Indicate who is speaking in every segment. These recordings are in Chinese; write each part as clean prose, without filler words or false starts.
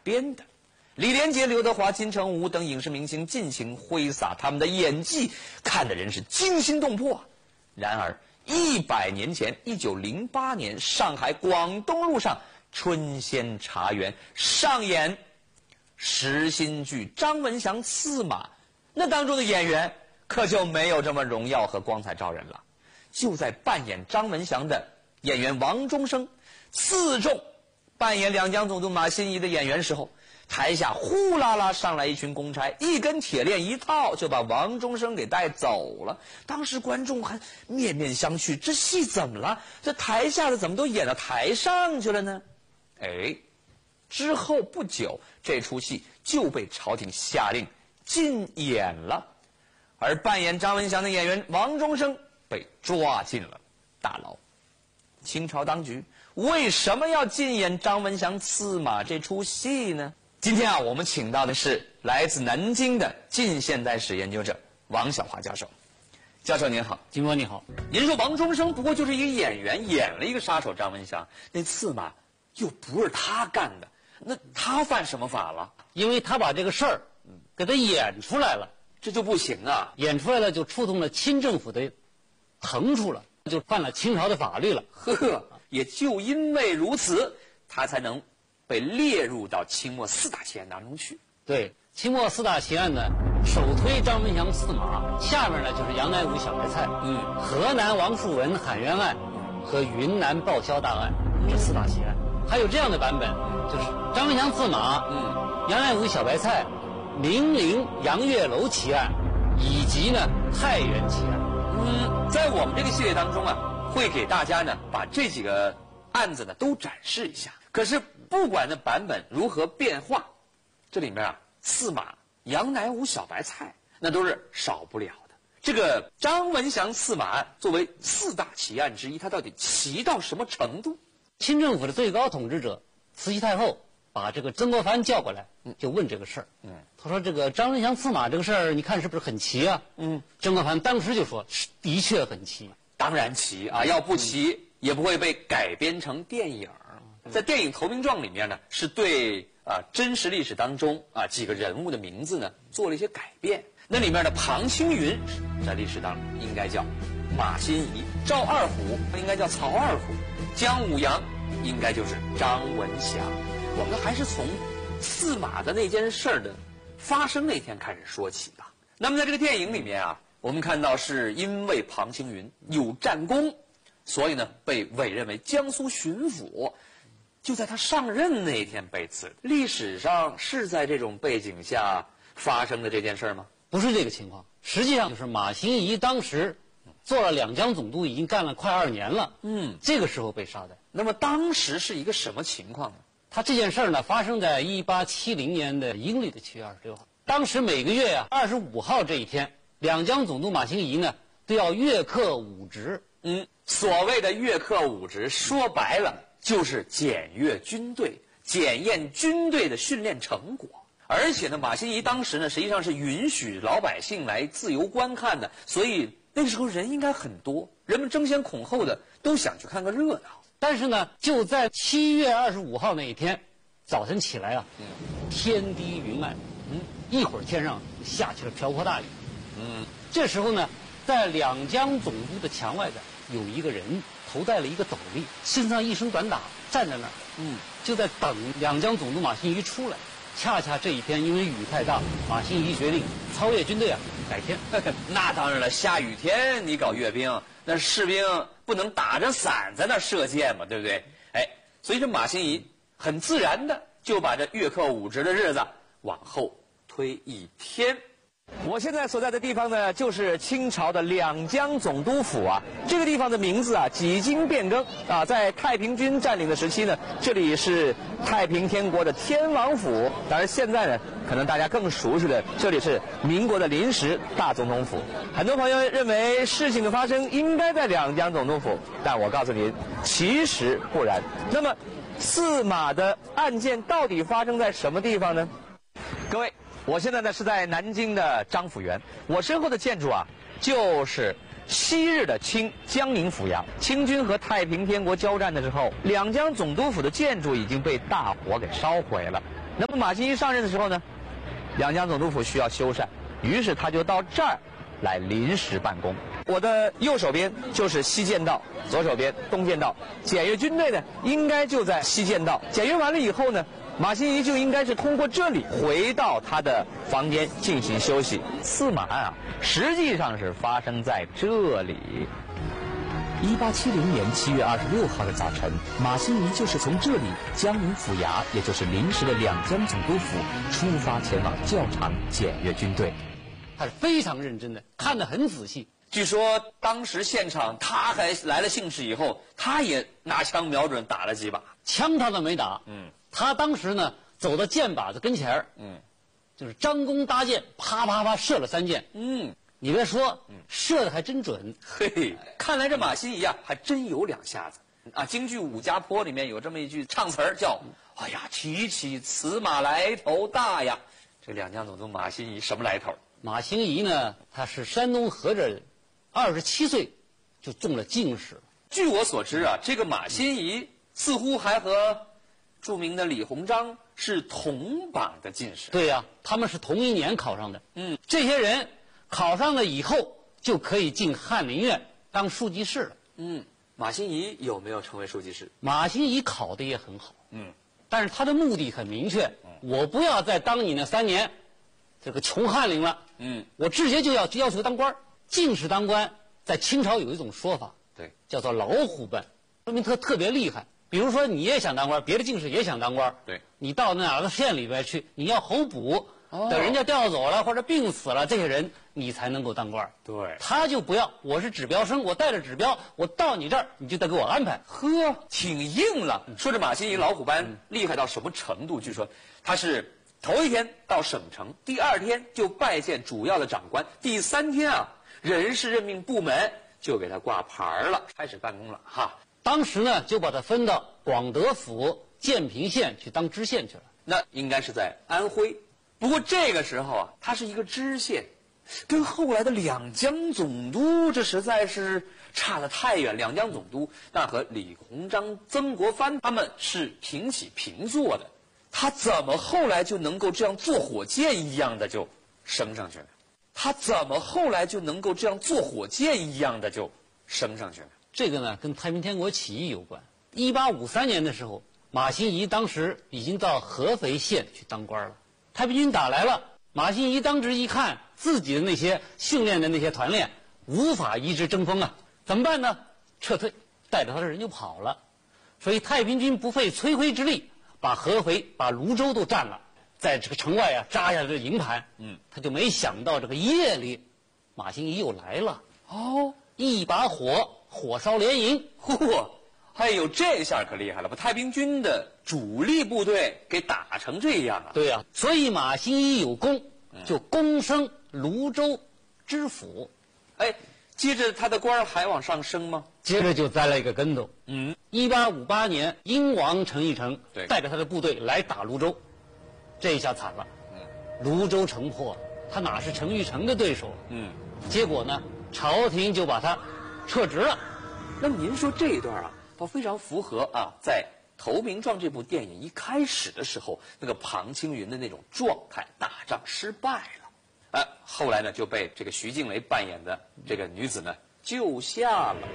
Speaker 1: 编的。李连杰、刘德华、金城武等影视明星尽情挥洒他们的演技，看的人是惊心动魄。然而100年前，1908年，上海广东路上春仙茶园上演实心剧《张文祥刺马》，那当中的演员可就没有这么荣耀和光彩照人了。就在扮演张文祥的演员王中生刺中扮演两江总督马新贻的演员时候，台下呼啦啦上来一群公差，一根铁链一套就把王中生给带走了。当时观众还面面相觑，这戏怎么了？这台下的怎么都演到台上去了呢？之后不久，这出戏就被朝廷下令禁演了，而扮演张文祥的演员王中生被抓进了大牢。清朝当局为什么要禁演张文祥刺马这出戏呢？今天啊，我们请到的是来自南京的近现代史研究者王晓华教授。教授您好。
Speaker 2: 金国你好。
Speaker 1: 您说王中生不过就是一个演员，演了一个杀手张文祥，那刺马又不是他干的，那他犯什么法了？
Speaker 2: 因为他把这个事儿给他演出来了，
Speaker 1: 这就不行啊！
Speaker 2: 演出来了就触动了清政府的横处了，就犯了清朝的法律了。
Speaker 1: 也就因为如此，他才能被列入到清末4大奇案当中去。
Speaker 2: 对，清末4大奇案呢，首推张文祥刺马，下面呢就是杨乃武小白菜，河南王树文喊冤案和云南报销大案，这4大奇案。还有这样的版本，就是张文祥刺马，杨乃武小白菜，明陵杨月楼奇案，以及呢太原奇案。
Speaker 1: 在我们这个系列当中啊，会给大家呢把这几个案子呢都展示一下。可是不管那版本如何变化，这里面啊刺马、杨乃武小白菜那都是少不了的。这个张文祥刺马案作为4大奇案之一，它到底奇到什么程度？
Speaker 2: 清政府的最高统治者慈禧太后把这个曾国藩叫过来，就问这个事儿。他说：“这个张文祥刺马这个事儿，你看是不是很奇啊？”曾国藩当时就说：“的确很奇，
Speaker 1: 当然奇啊！要不奇也不会被改编成电影。在电影《投名状》里面呢，是对真实历史当中几个人物的名字呢做了一些改变。那里面的庞青云在历史当中应该叫马新贻，赵二虎应该叫曹二虎，姜武阳应该就是张文祥。我们还是从刺马的那件事的发生那天开始说起吧。那么在这个电影里面啊，我们看到是因为庞青云有战功，所以呢被委任为江苏巡抚，就在他上任那一天被刺。历史上是在这种背景下发生的这件事吗？
Speaker 2: 不是这个情况。实际上就是马新贻当时做了两江总督，已经干了快2年了。这个时候被杀的。
Speaker 1: 那么当时是一个什么情况呢？
Speaker 2: 他这件事呢发生在1870年的阴历的7月26号。当时每个月25号这一天，两江总督马新贻呢都要阅课5职。
Speaker 1: 所谓的阅课5职，说白了就是检阅军队，检验军队的训练成果。而且呢，马新贻当时呢实际上是允许老百姓来自由观看的，所以那个时候人应该很多，人们争先恐后的都想去看个热闹。
Speaker 2: 但是呢，就在7月25号那一天早晨起来天低云暗，一会儿天上下起了瓢泼大雨。这时候呢，在两江总督的墙外有一个人头戴了一个斗笠，身上一身短打，站在那儿，就在等两江总督马新贻出来。恰恰这一天因为雨太大，马新贻决定操练军队改天。
Speaker 1: 那当然了，下雨天你搞阅兵，那士兵不能打着伞在那射箭嘛，对不对？所以这马新贻很自然的就把这阅课5职的日子往后推1天。我现在所在的地方呢，就是清朝的两江总督府啊。这个地方的名字几经变更在太平军占领的时期呢，这里是太平天国的天王府。当然现在呢，可能大家更熟悉的，这里是民国的临时大总统府。很多朋友认为事情的发生应该在两江总督府，但我告诉您，其实不然。那么刺马的案件到底发生在什么地方呢？各位，我现在呢是在南京的张府园，我身后的建筑就是昔日的清江宁府衙。清军和太平天国交战的时候，两江总督府的建筑已经被大火给烧毁了。 那么马新贻上任的时候呢，两江总督府需要修缮，于是他就到这儿来临时办公。我的右手边就是西涧道，左手边东涧道。检阅军队呢，应该就在西涧道。检阅完了以后呢，马新贻就应该是通过这里回到他的房间进行休息。刺马案啊，实际上是发生在这里。1870年7月26号的早晨，马新贻就是从这里江宁府衙，也就是临时的两江总督府出发前往教场检阅军队。
Speaker 2: 他是非常认真的，看得很仔细。
Speaker 1: 据说当时现场他还来了兴致以后，他也拿枪瞄准打了几把。
Speaker 2: 枪他都没打，他当时呢走到箭靶子跟前儿，就是张弓搭箭，啪啪啪射了3箭，你别说，射的还真准。
Speaker 1: 嘿，看来这马新贻啊，还真有两下子啊。京剧《武家坡》里面有这么一句唱词儿，叫“哎呀，提起此马来头大呀”。这两江总督马新贻什么来头？
Speaker 2: 马新贻呢，他是山东菏泽，27岁就中了进士。
Speaker 1: 据我所知啊，这个马新贻似乎还和著名的李鸿章是同榜的进士。
Speaker 2: 对呀，他们是同一年考上的。这些人考上了以后就可以进翰林院当书记室了。
Speaker 1: 马新贻有没有成为书记室？
Speaker 2: 马新贻考得也很好。但是他的目的很明确，我不要再当你那3年这个穷翰林了。我直接就要求当官。进士当官在清朝有一种说法，
Speaker 1: 对，
Speaker 2: 叫做老虎班，说明特别厉害。比如说你也想当官，别的进士也想当官，
Speaker 1: 对，
Speaker 2: 你到哪个县里边去，你要候补，等人家调走了或者病死了，这些人你才能够当官。
Speaker 1: 对，
Speaker 2: 他就不要，我是指标生，我带着指标，我到你这儿你就得给我安排。
Speaker 1: 呵，挺硬了。说这马新贻老虎班厉害到什么程度？据说他是头一天到省城，第2天就拜见主要的长官，第3天啊，人事任命部门就给他挂牌了，开始办公了哈。
Speaker 2: 当时呢，就把他分到广德府建平县去当知县去了。
Speaker 1: 那应该是在安徽。不过这个时候啊，他是一个知县，跟后来的两江总督这实在是差得太远。两江总督那和李鸿章、曾国藩他们是平起平坐的，他怎么后来就能够这样坐火箭一样的就升上去了？他怎么后来就能够这样坐火箭一样的就升上去了？
Speaker 2: 这个呢，跟太平天国起义有关。1853年的时候，马新贻当时已经到合肥县去当官了。太平军打来了，马新贻当时一看自己的那些训练的那些团练无法一直争锋啊，怎么办呢？撤退，带着他的人就跑了。所以太平军不费吹灰之力，把合肥、把泸州都占了，在这个城外啊扎下了这营盘。他就没想到这个夜里，马新贻又来了。一把火烧连营。
Speaker 1: 嚯，哎呦，这下可厉害了，把太平军的主力部队给打成这样啊！
Speaker 2: 对呀，所以马新贻有功，就功升泸州知府。
Speaker 1: 接着他的官还往上升吗？
Speaker 2: 接着就栽了一个跟头。1858年，英王陈玉成带着他的部队来打泸州，这一下惨了。泸州城破了，他哪是陈玉成的对手？结果呢，朝廷就把他撤职了。
Speaker 1: 那么您说这一段啊，倒非常符合啊，在《投名状》这部电影一开始的时候，那个庞青云的那种状态，打仗失败了，后来呢就被这个徐静蕾扮演的这个女子呢救下了。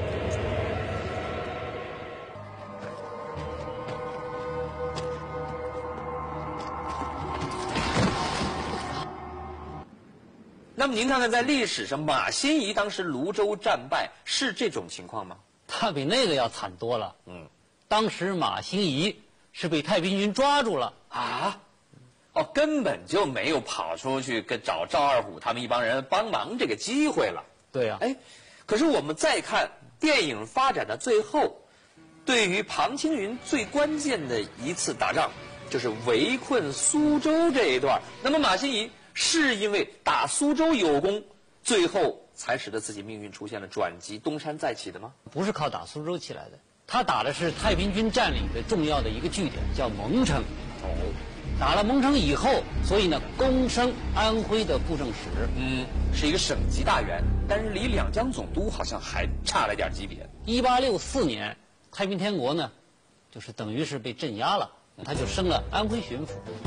Speaker 1: 那么您看看，在历史上，马新贻当时泸州战败是这种情况吗？
Speaker 2: 他比那个要惨多了。当时马新贻是被太平军抓住了
Speaker 1: 啊！根本就没有跑出去跟找赵二虎他们一帮人帮忙这个机会了。
Speaker 2: 对呀，
Speaker 1: 可是我们再看电影发展的最后，对于庞青云最关键的一次打仗，就是围困苏州这一段。那么马新贻是因为打苏州有功，最后才使得自己命运出现了转机，东山再起的吗？
Speaker 2: 不是靠打苏州起来的，他打的是太平军占领的重要的一个据点，叫蒙城。打了蒙城以后，所以呢，攻升安徽的布政使。
Speaker 1: 是一个省级大员，但是离两江总督好像还差了点级别。
Speaker 2: 1864年，太平天国呢，就是等于是被镇压了。 他就升了安徽巡抚。